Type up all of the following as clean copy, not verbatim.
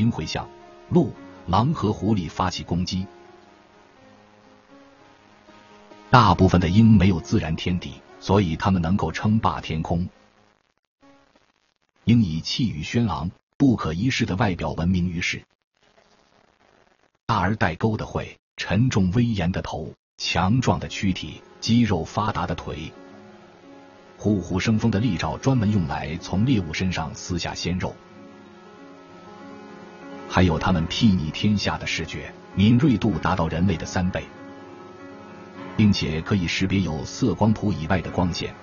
鹰会向鹿、狼和狐狸发起攻击。大部分的鹰没有自然天敌，所以它们能够称霸天空。鹰以气宇轩昂、不可一世的外表闻名于世。大而带钩的喙，沉重威严的头，强壮的躯体，肌肉发达的腿。虎虎生风的利爪专门用来从猎物身上撕下鲜肉。还有它们睥睨天下的视觉，敏锐度达到人类的3倍，并且可以识别有色光谱以外的光线。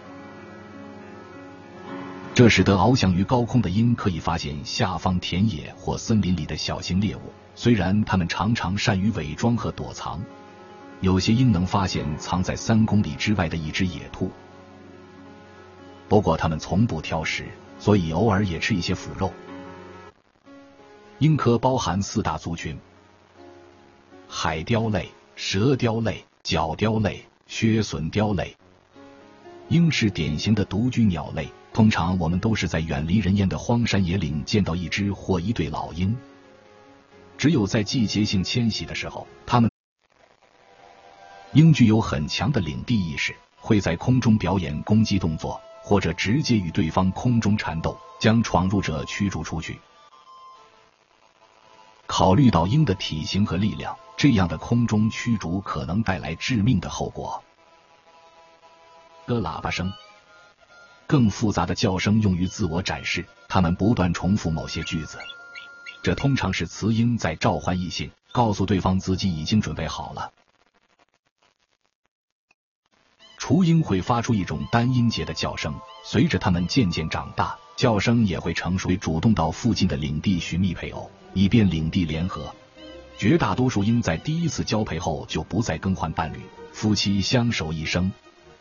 这使得翱翔于高空的鹰可以发现下方田野或森林里的小型猎物，虽然它们常常善于伪装和躲藏。有些鹰能发现藏在3公里之外的一只野兔，不过它们从不挑食，所以偶尔也吃一些腐肉。鹰科包含4大族群：海雕类、蛇雕类、角雕类、靴隼雕类。鹰是典型的独居鸟类，通常我们都是在远离人烟的荒山野岭见到一只或一对老鹰。只有在季节性迁徙的时候，鹰具有很强的领地意识，会在空中表演攻击动作，或者直接与对方空中缠斗，将闯入者驱逐出去。考虑到鹰的体型和力量，这样的空中驱逐可能带来致命的后果。喇叭声，更复杂的叫声用于自我展示，它们不断重复某些句子，这通常是雌鹰在召唤异性，告诉对方自己已经准备好了。雏鹰会发出一种单音节的叫声，随着它们渐渐长大，叫声也会成熟，主动到附近的领地寻觅配偶，以便领地联合。绝大多数鹰在第一次交配后就不再更换伴侣，夫妻相守一生，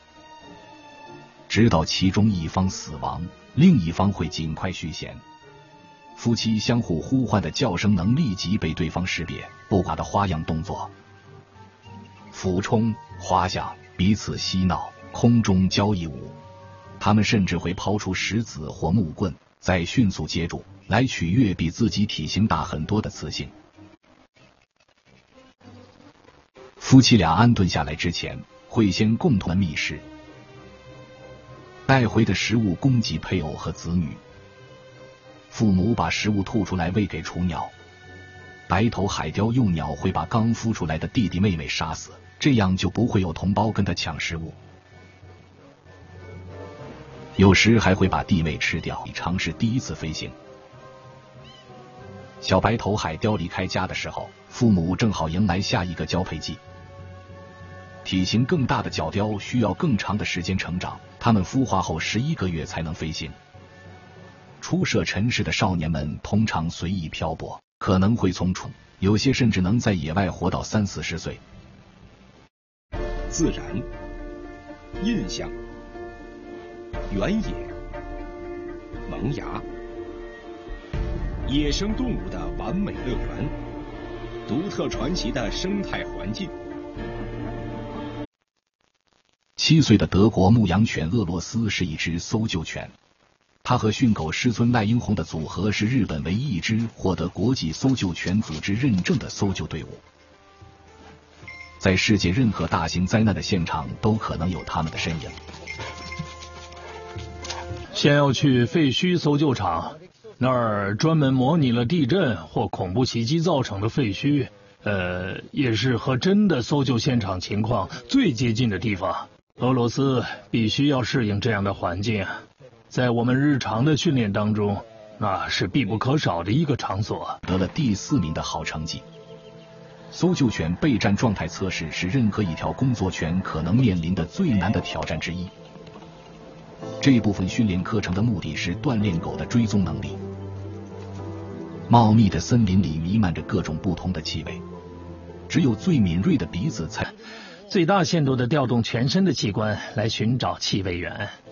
直到其中一方死亡，另一方会尽快续弦。夫妻相互呼唤的叫声能立即被对方识别，不寡的花样动作，俯冲、滑翔、彼此嬉闹、空中交谊舞。他们甚至会抛出石子或木棍，再迅速接住，来取悦比自己体型大很多的雌性。夫妻俩安顿下来之前，会先共同觅食，带回的食物供给配偶和子女。父母把食物吐出来喂给雏鸟。白头海雕幼鸟会把刚孵出来的弟弟妹妹杀死，这样就不会有同胞跟他抢食物。有时还会把弟妹吃掉，以尝试第一次飞行。小白头海雕离开家的时候，父母正好迎来下一个交配季。体型更大的角雕需要更长的时间成长，它们孵化后11个月才能飞行。初涉尘世的少年们通常随意漂泊，可能会从处，有些甚至能在野外活到30-40岁。 自然、印象、原野、萌芽，野生动物的完美乐园，独特传奇的生态环境。 7岁的德国牧羊犬俄罗斯是一只搜救犬，它和训狗师尊赖英红的组合是日本唯一一支获得国际搜救犬组织认证的搜救队伍。在世界任何大型灾难的现场都可能有他们的身影。 先要去废墟搜救场，那儿专门模拟了地震或恐怖袭击造成的废墟，也是和真的搜救现场情况最接近的地方。俄罗斯必须要适应这样的环境，在我们日常的训练当中，那是必不可少的一个场所。 得了第4名的好成绩。搜救犬备战状态测试是任何一条工作犬可能面临的最难的挑战之一。这部分训练课程的目的是锻炼狗的追踪能力。茂密的森林里弥漫着各种不同的气味，只有最敏锐的鼻子才最大限度地调动全身的器官来寻找气味源。